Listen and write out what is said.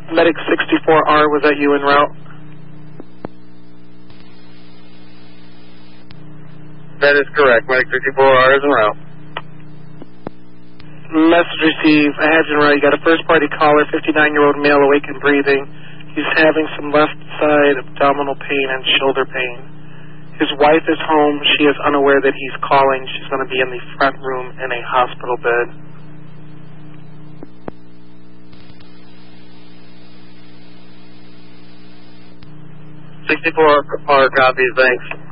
Medic 64R, was that you en route? That is correct. Medic 64R is en route. Message received. I have you en route. You got a first-party caller, 59-year-old male, awake and breathing. He's having some left side abdominal pain and shoulder pain. His wife is home. She is unaware that he's calling. She's going to be in the front room in a hospital bed. 64R copies, thanks.